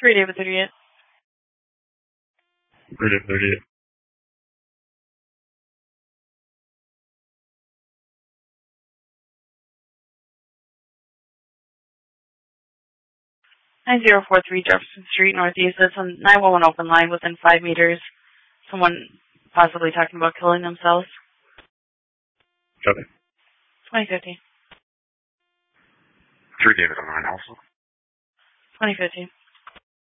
3 David 38. 3 David 38. .9043 Jefferson Street Northeast. That's a 911 open line within 5 meters. Someone possibly talking about killing themselves. Copy. 2050. 3 David on line also. 2050.